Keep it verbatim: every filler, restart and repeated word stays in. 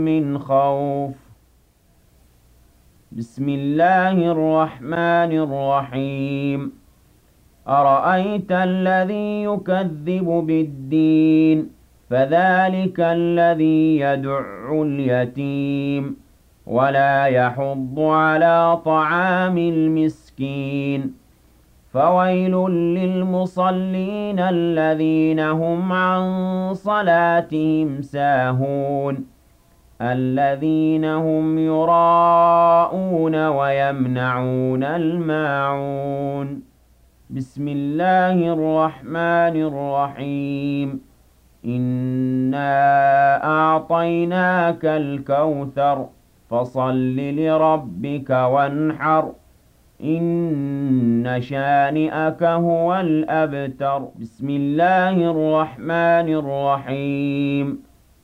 من خوف. بسم الله الرحمن الرحيم. أرأيت الذي يكذب بالدين فذلك الذي يدع اليتيم ولا يحض على طعام المسكين فويل للمصلين الذين هم عن صلاتهم ساهون الذين هم يراءون ويمنعون الماعون. بسم الله الرحمن الرحيم. إنا أعطيناك الكوثر فصل لربك وانحر إن شانئك هو الأبتر. بسم الله الرحمن الرحيم.